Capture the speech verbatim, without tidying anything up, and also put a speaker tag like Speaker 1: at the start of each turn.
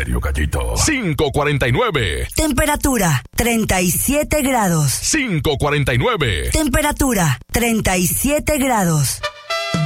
Speaker 1: serio, gallito? cinco cuarenta y nueve.
Speaker 2: Temperatura, treinta y siete grados.
Speaker 1: cinco cuarenta y nueve.
Speaker 2: Temperatura, treinta y siete grados.